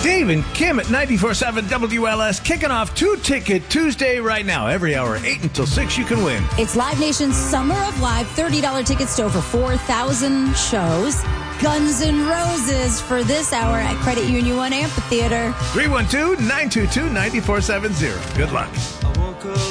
Dave and Kim at 94.7 WLS kicking off 2-Ticket Tuesday right now. Every hour, 8 until 6, you can win. It's Live Nation's Summer of Live, $30 tickets to over 4,000 shows. Guns N' Roses for this hour at Credit Union 1 Amphitheater. 312-922-9470. Good luck.